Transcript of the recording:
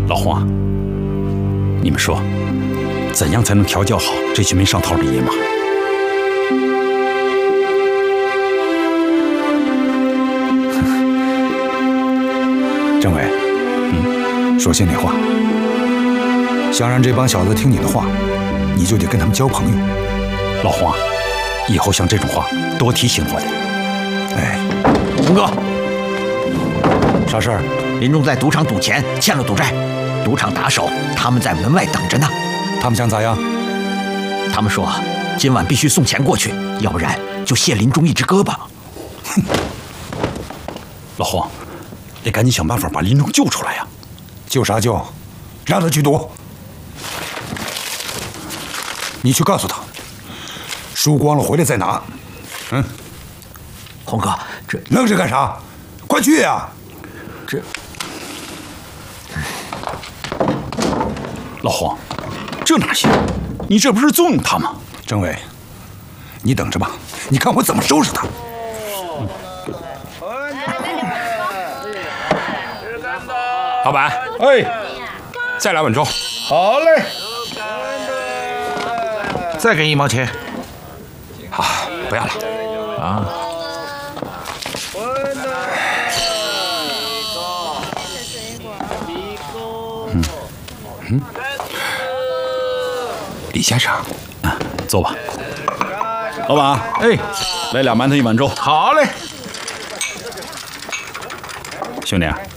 老黄，你们说，怎样才能调教好这群没上套的野马？ 政委，说心里话，想让这帮小子听你的话，你就得跟他们交朋友。 老黄，以后像这种话多提醒我的。 哎， 洪哥， 啥事儿？ 林中在赌场赌钱，欠了赌债，赌场打手他们在门外等着呢。 他们想咋样？ 他们说今晚必须送钱过去，要不然就卸林中一只胳膊。 哼！老黄，得赶紧想办法把林中救出来呀！ 救啥救？让他去赌。你去告诉他，输光了回来再拿。 洪哥，这愣着干啥？快去呀！ 这老黄，这哪行？你这不是纵容他吗？ 政委，你等着吧，你看我怎么收拾他。 老板，哎，再来碗粥。 好嘞，再给1毛钱。 好，不要了。 啊。 李先生， 坐吧。老板， 哎， 来2馒头1碗粥。 好嘞， 兄弟。